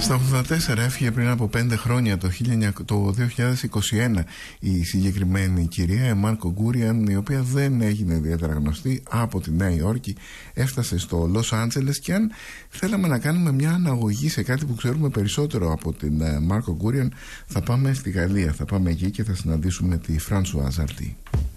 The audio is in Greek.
Στα 84 έφυγε πριν από 5 χρόνια, το 2021, η συγκεκριμένη κυρία Μάρκο Γκούριαν, η οποία δεν έγινε ιδιαίτερα γνωστή από τη Νέα Υόρκη, έφτασε στο Λος Άντζελες. Και αν θέλαμε να κάνουμε μια αναγωγή σε κάτι που ξέρουμε περισσότερο από την Μάρκο Γκούριαν, θα πάμε στη Γαλλία, θα πάμε εκεί και θα συναντήσουμε τη Φρανσουάζ Αρτί.